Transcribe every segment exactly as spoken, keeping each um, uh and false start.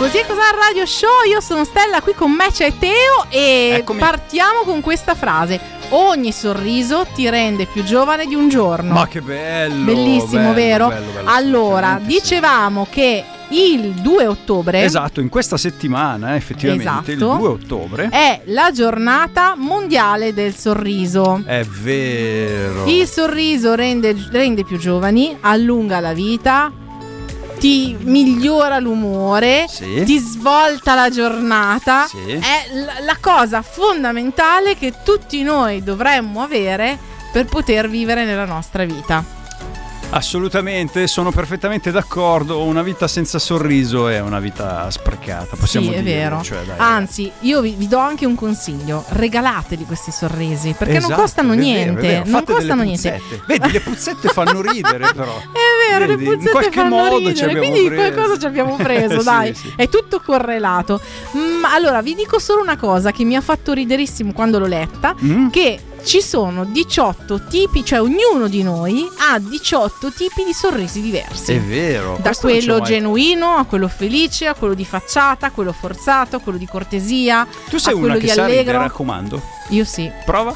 Così è Cos'è Radio Show, io sono Stella, qui con me c'è Teo e Eccomi. Partiamo con questa frase: ogni sorriso ti rende più giovane di un giorno. Ma che bello! Bellissimo, bello, vero? bello, bello, allora, dicevamo sì. che il due ottobre, esatto, in questa settimana, eh, effettivamente, esatto, il due ottobre è la giornata mondiale del sorriso. È vero. Il sorriso rende, rende più giovani, allunga la vita, ti migliora l'umore, sì. ti svolta la giornata. Sì. È l- la cosa fondamentale che tutti noi dovremmo avere per poter vivere nella nostra vita. Assolutamente, sono perfettamente d'accordo. Una vita senza sorriso è una vita sprecata, possiamo sì, dire. È vero. Cioè, dai, Anzi, io vi, vi do anche un consiglio: regalateli questi sorrisi, perché esatto, non costano è vero, niente. è vero. Non Fate costano delle niente. puzzette. Vedi, le puzzette fanno ridere, però. È vero, Vedi, le puzzette in qualche fanno modo ridere, ci abbiamo quindi preso. qualcosa ci abbiamo preso, Sì, dai. sì. È tutto correlato. Ma allora vi dico solo una cosa che mi ha fatto riderissimo quando l'ho letta, Mm? che ci sono diciotto tipi, cioè ognuno di noi ha diciotto tipi di sorrisi diversi. È vero. Da Questo non quello c'è mai- genuino a quello felice, a quello di facciata, a quello forzato, a quello di cortesia, Tu sei a una quello che di sa ridere, allegro. raccomando. Io sì. Prova.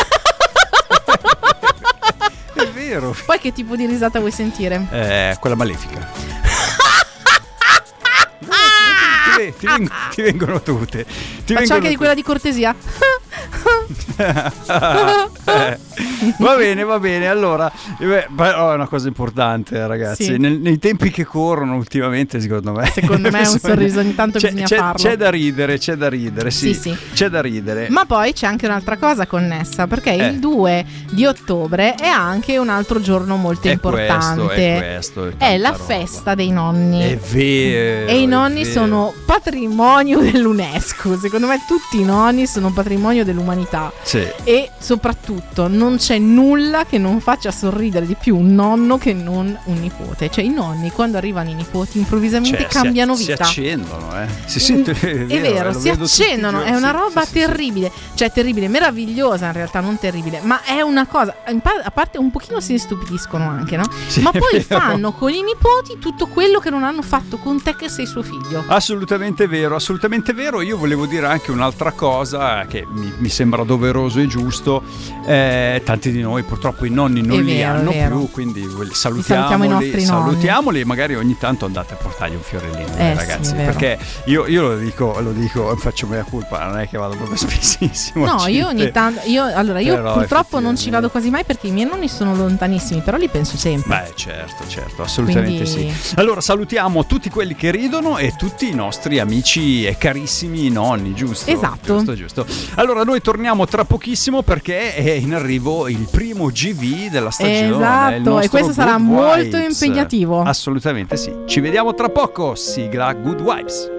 È vero. Poi che tipo di risata vuoi sentire? Eh, quella malefica. Ti, ti, veng- ti vengono tutte. Ti Faccio vengono anche di quella di cortesia. Eh, va bene, va bene. Allora, eh, beh, però è una cosa importante, ragazzi. Sì. Nel- nei tempi che corrono ultimamente, secondo me, Secondo me un sorriso ogni tanto c'è, bisogna c'è, farlo. c'è da ridere, c'è da ridere, sì, Sì, sì. c'è da ridere. Ma poi c'è anche un'altra cosa connessa, perché Eh. il due di ottobre è anche un altro giorno molto è importante. questo, è questo. È tanta la roba. festa dei nonni. È vero. E i è nonni vero. sono patrimonio dell'UNESCO. Secondo me tutti i nonni sono patrimonio dell'umanità. Sì. E soprattutto non c'è nulla che non faccia sorridere di più un nonno che non un nipote. Cioè i nonni, quando arrivano i nipoti, improvvisamente Cioè, cambiano si, vita. si accendono, eh. Si sente, è vero, lo si vedo tutti i accendono, giorni. è una Sì, roba sì, sì, sì. terribile, cioè terribile, meravigliosa in realtà, non terribile, ma è una cosa, in pa- a parte un pochino si stupidiscono anche, no? Sì, Ma è poi vero. fanno con i nipoti tutto quello che non hanno fatto con te che sei suo figlio. Assolutamente vero, assolutamente vero. Io volevo dire anche un'altra cosa che mi, mi sembra doveroso e giusto. Eh, tanti di noi purtroppo i nonni non È li vero, hanno è vero. più, quindi ve li salutiamo i salutiamoli, nostri nonni. salutiamoli e magari ogni tanto andate a portargli un fiorellino, Eh, eh, ragazzi, sì, è vero. perché io, io lo dico, lo dico, faccio mea culpa, non è che vado proprio spessissimo. No, a io ogni Cite. tanto, io, allora io Però purtroppo non ci effettivamente- vado quasi mai perché i miei nonni sono lontanissimi, però li penso sempre. Beh, certo, certo, assolutamente Quindi- sì. Allora salutiamo tutti quelli che ridono e tutti i nostri amici e carissimi nonni, giusto? Esatto. Giusto, giusto. Allora noi torniamo tra pochissimo perché è in arrivo il primo G V della stagione. Esatto, il nostro e questo sarà Good molto Vibes. impegnativo. Assolutamente sì. Ci vediamo tra poco. Sigla Good Vibes.